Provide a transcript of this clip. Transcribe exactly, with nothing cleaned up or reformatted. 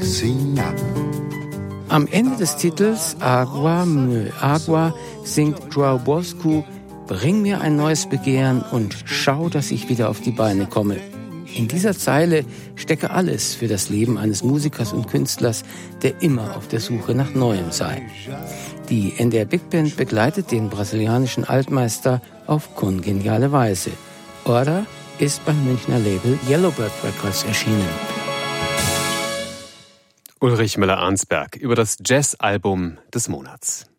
Am Ende des Titels Agua, Meu Agua singt João Bosco: Bring mir ein neues Begehren und schau, dass ich wieder auf die Beine komme. In dieser Zeile stecke alles für das Leben eines Musikers und Künstlers, der immer auf der Suche nach Neuem sei. Die N D R Big Band begleitet den brasilianischen Altmeister auf kongeniale Weise. Order ist beim Münchner Label Yellowbird Records erschienen. Ulrich Müller-Arnsberg über das Jazz-Album des Monats.